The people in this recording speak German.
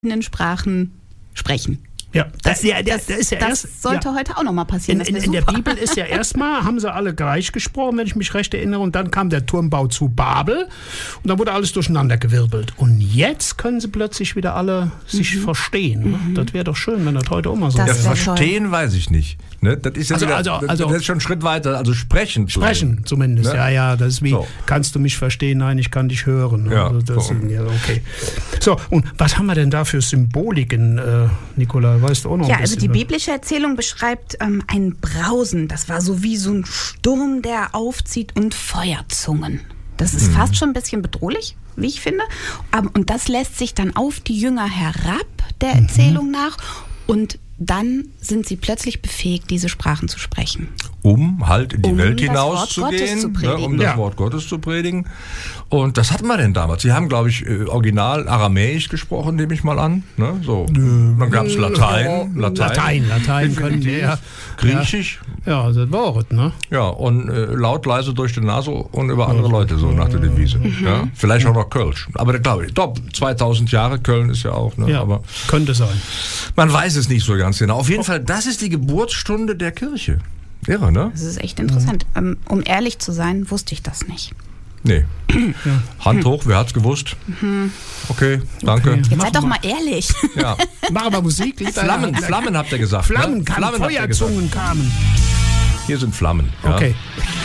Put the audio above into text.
Sprachen sprechen. Ja, das sollte heute auch nochmal passieren. In der Bibel ist ja erstmal, haben sie alle gleich gesprochen, wenn ich mich recht erinnere, und dann kam der Turmbau zu Babel und dann wurde alles durcheinander gewirbelt. Und jetzt können sie plötzlich wieder alle sich verstehen. Das wäre doch schön, wenn das heute auch mal so wäre. Verstehen toll. Weiß ich nicht. Ne? Das ist ja das ist schon ein Schritt weiter, also sprechen. Sprechen zumindest, ne? ja, das ist wie, kannst du mich verstehen? Nein, ich kann dich hören. Ja, also das okay. So, und was haben wir denn da für Symboliken, Nicola? Weißt du auch noch ein bisschen? Also die biblische Erzählung beschreibt ein Brausen. Das war so wie so ein Sturm, der aufzieht, und Feuerzungen. Das ist fast schon ein bisschen bedrohlich, wie ich finde. Und das lässt sich dann auf die Jünger herab, der Erzählung nach. Und dann sind sie plötzlich befähigt, diese Sprachen zu sprechen. Um halt in die Welt hinauszugehen, um das Wort Gottes zu predigen. Und das hatten wir denn damals? Sie haben, glaube ich, original Aramäisch gesprochen, nehme ich mal an. Ne? So. Dann gab es Latein. Latein können wir. Griechisch. Ja, das war es, ne? Ja, und laut, leise durch die Nase und über andere Leute, so nach der Devise. Ja? Vielleicht auch noch Kölsch. Aber glaube ich, 2000 Jahre, Köln ist ja auch. Ne? Ja, aber könnte sein. Man weiß es nicht so ganz genau. Auf jeden Fall, das ist die Geburtsstunde der Kirche. Irre, ne? Das ist echt interessant. Um ehrlich zu sein, wusste ich das nicht. Nee. Hand hoch, wer hat's gewusst? Okay, danke. Okay. Jetzt seid doch mal ehrlich. Ja. Machen wir Musik. Flammen habt ihr gesagt. Feuerzungen kamen. Hier sind Flammen. Ja. Okay.